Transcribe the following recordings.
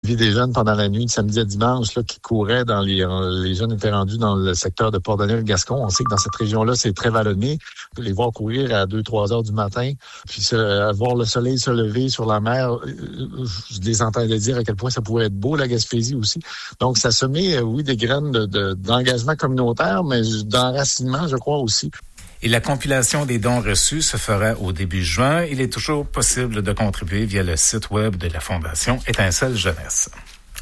suivi des jeunes pendant la nuit de samedi à dimanche là, qui couraient dans les jeunes étaient rendus dans le secteur de Port-Donner-Gascon. On sait que dans cette région-là, c'est très vallonné. On peut les voir courir à 2-3 heures du matin, puis voir le soleil se lever sur la mer. Je les entendais dire à quel point ça pouvait être beau, la Gaspésie aussi. Donc, ça semait, oui, des graines d'engagement communautaire, mais d'enracinement, je crois aussi. Et la compilation des dons reçus se fera au début juin. Il est toujours possible de contribuer via le site web de la Fondation Étincelle Jeunesse.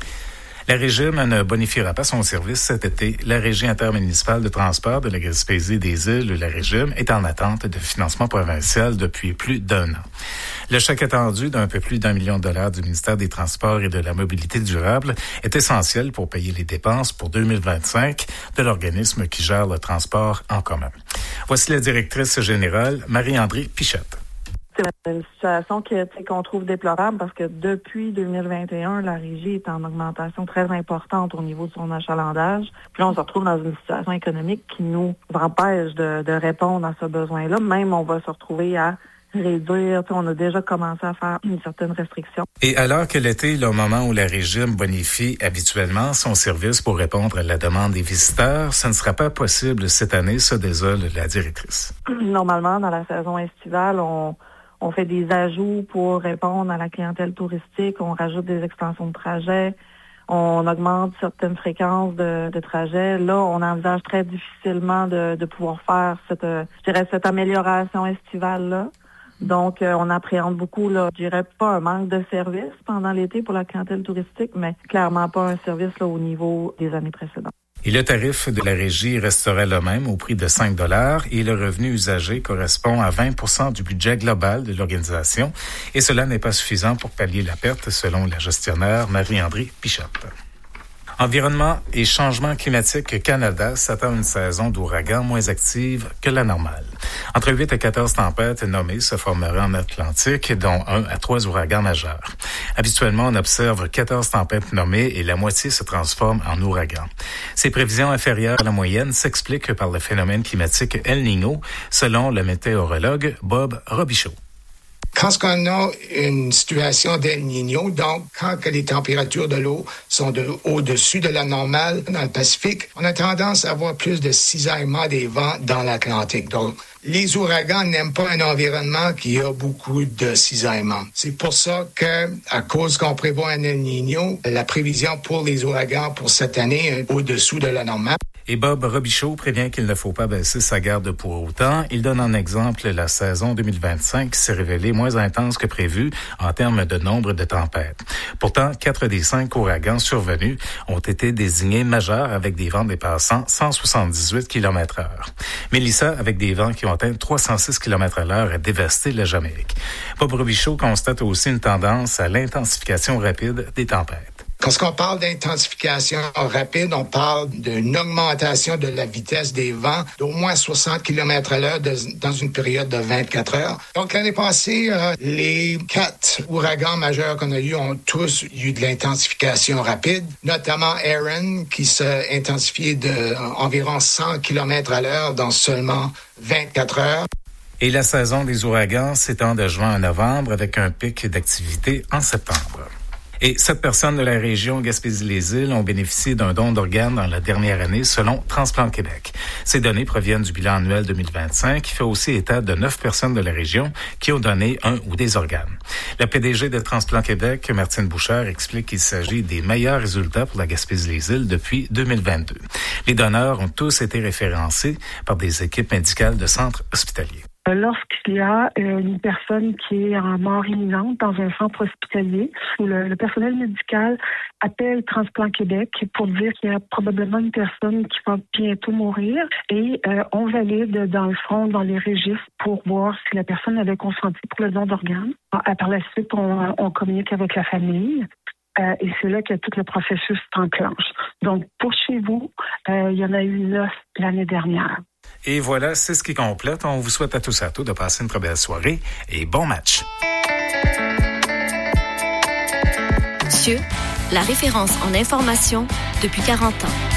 La Régime ne bonifiera pas son service cet été. La Régie intermunicipale de transport de la Gaspésie des Îles, la Régime, est en attente de financement provincial depuis plus d'1 an. Le chèque attendu d'un peu plus d'1 million de dollars du ministère des Transports et de la Mobilité durable est essentiel pour payer les dépenses pour 2025 de l'organisme qui gère le transport en commun. Voici la directrice générale, Marie-André Pichette. C'est une situation qu'on trouve déplorable parce que depuis 2021, la régie est en augmentation très importante au niveau de son achalandage. Puis là, on se retrouve dans une situation économique qui nous empêche de répondre à ce besoin-là. Même, on va se retrouver à réduire. On a déjà commencé à faire une certaine restriction. Et alors que l'été est le moment où la Régime bonifie habituellement son service pour répondre à la demande des visiteurs, ce ne sera pas possible cette année, se désole la directrice. Normalement, dans la saison estivale, on fait des ajouts pour répondre à la clientèle touristique. On rajoute des extensions de trajets. On augmente certaines fréquences de trajets. Là, on envisage très difficilement de pouvoir faire cette amélioration estivale-là. Donc, on appréhende beaucoup, je dirais pas un manque de service pendant l'été pour la clientèle touristique, mais clairement pas un service au niveau des années précédentes. Et le tarif de la régie restera le même au prix de 5 $ et le revenu usagé correspond à 20 % du budget global de l'organisation. Et cela n'est pas suffisant pour pallier la perte, selon la gestionnaire Marie-André Pichette. Environnement et changement climatique Canada s'attend à une saison d'ouragans moins active que la normale. Entre 8 et 14 tempêtes nommées se formeraient en Atlantique, dont 1 à 3 ouragans majeurs. Habituellement, on observe 14 tempêtes nommées et la moitié se transforme en ouragans. Ces prévisions inférieures à la moyenne s'expliquent par le phénomène climatique El Niño, selon le météorologue Bob Robichaud. Quand on a une situation d'El Niño, donc quand que les températures de l'eau sont au-dessus de la normale dans le Pacifique, on a tendance à avoir plus de cisaillement des vents dans l'Atlantique. Donc, les ouragans n'aiment pas un environnement qui a beaucoup de cisaillement. C'est pour ça que, à cause qu'on prévoit un El Niño, la prévision pour les ouragans pour cette année est au-dessous de la normale. Et Bob Robichaud prévient qu'il ne faut pas baisser sa garde pour autant. Il donne en exemple la saison 2025 qui s'est révélée moins intense que prévu en termes de nombre de tempêtes. Pourtant, 4 des 5 ouragans survenus ont été désignés majeurs avec des vents dépassant 178 km/h. Mélissa, avec des vents qui ont atteint 306 km/h, a dévasté la Jamaïque. Bob Robichaud constate aussi une tendance à l'intensification rapide des tempêtes. Quand on parle d'intensification rapide, on parle d'une augmentation de la vitesse des vents d'au moins 60 km/h dans une période de 24 heures. Donc, l'année passée, les 4 ouragans majeurs qu'on a eus ont tous eu de l'intensification rapide, notamment Aaron, qui s'est intensifié d'environ 100 km/h dans seulement 24 heures. Et la saison des ouragans s'étend de juin à novembre avec un pic d'activité en septembre. Et 7 personnes de la région Gaspésie-les-Îles ont bénéficié d'un don d'organes dans la dernière année selon Transplant Québec. Ces données proviennent du bilan annuel 2025 qui fait aussi état de 9 personnes de la région qui ont donné un ou des organes. La PDG de Transplant Québec, Martine Bouchard, explique qu'il s'agit des meilleurs résultats pour la Gaspésie-les-Îles depuis 2022. Les donneurs ont tous été référencés par des équipes médicales de centres hospitaliers. Lorsqu'il y a une personne qui est en mort imminente dans un centre hospitalier, où le personnel médical appelle Transplant Québec pour dire qu'il y a probablement une personne qui va bientôt mourir et on valide dans le fond, dans les registres pour voir si la personne avait consenti pour le don d'organes. Par la suite, on communique avec la famille. Et c'est là que tout le processus s'enclenche. Donc, pour chez vous, il y en a eu 9 l'année dernière. Et voilà, c'est ce qui complète. On vous souhaite à tous et à toutes de passer une très belle soirée et bon match. CIeux, la référence en information depuis 40 ans.